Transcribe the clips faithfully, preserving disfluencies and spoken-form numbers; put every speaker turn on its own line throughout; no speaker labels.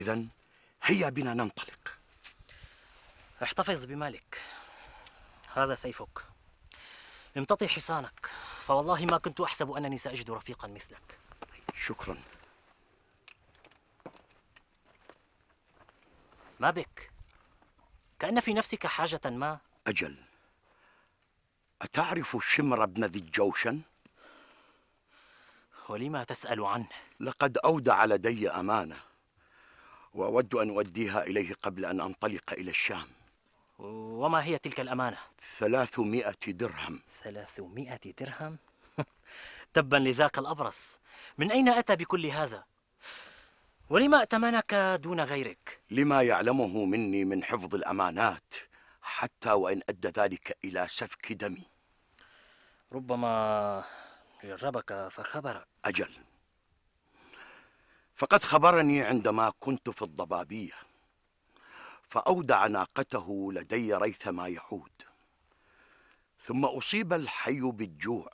إذن هيا بنا ننطلق.
احتفظ بمالك، هذا سيفك. امتطي حصانك، فوالله ما كنت أحسب أنني سأجد رفيقا مثلك.
شكرا.
ما بك؟ كأن في نفسك حاجة ما.
أجل، أتعرف شمر بن ذي الجوشن؟
ولما تسأل عنه؟
لقد أودع لدي أمانة، وأود أن أوديها إليه قبل أن أنطلق إلى الشام.
وما هي تلك الأمانة؟
ثلاثمائة درهم.
ثلاثمائة درهم؟ تبا لذاك الأبرص، من أين أتى بكل هذا؟ ولما ائتمنك دون غيرك؟
لما يعلمه مني من حفظ الأمانات، حتى وإن أدى ذلك إلى سفك دمي.
ربما جربك فخبرك.
أجل، فقد خبرني عندما كنت في الضبابية، فأودع ناقته لدي ريثما يعود، ثم أصيب الحي بالجوع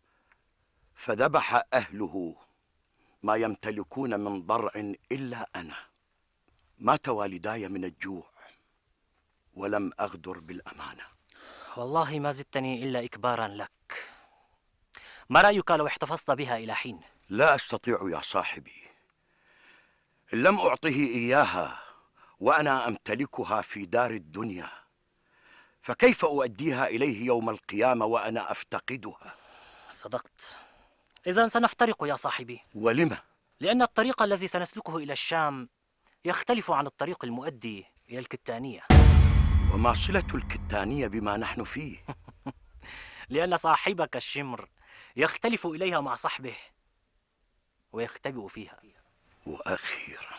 فذبح أهله ما يمتلكون من ضرع إلا أنا. مات والداي من الجوع ولم أغدر بالأمانة.
والله ما زدتني إلا إكبارا لك. ما رأيك لو احتفظت بها إلى حين؟
لا أستطيع يا صاحبي، إن لم أعطه إياها وأنا أمتلكها في دار الدنيا، فكيف أؤديها إليه يوم القيامة وأنا أفتقدها؟
صدقت. إذن سنفترق يا صاحبي.
ولم؟
لأن الطريق الذي سنسلكه إلى الشام يختلف عن الطريق المؤدي إلى الكتانية.
وما صلة الكتانية بما نحن فيه؟
لأن صاحبك الشمر يختلف إليها مع صحبه ويختبئ فيها.
وأخيرا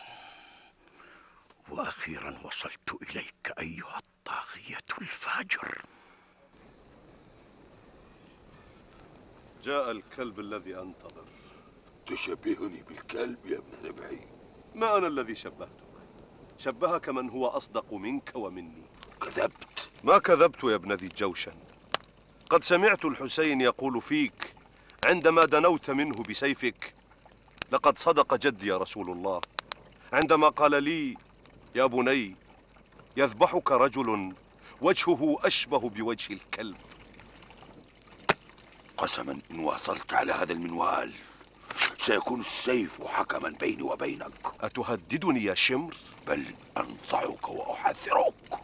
وأخيرا وصلت إليك أيها الطاغية الفاجر.
جاء الكلب الذي أنتظر.
تشبهني بالكلب يا ابن ربعي.
ما أنا الذي شبهتك، شبهك من هو أصدق منك ومني.
كذبت.
ما كذبت يا ابن ذي الجوشن. قد سمعت الحسين يقول فيك عندما دنوت منه بسيفك: لقد صدق جدي يا رسول الله عندما قال لي: يا بني، يذبحك رجل وجهه أشبه بوجه الكلب.
قسما إن واصلت على هذا المنوال سيكون السيف حكما بيني وبينك.
أتهددني يا شمر؟
بل أنصحك وأحذرك.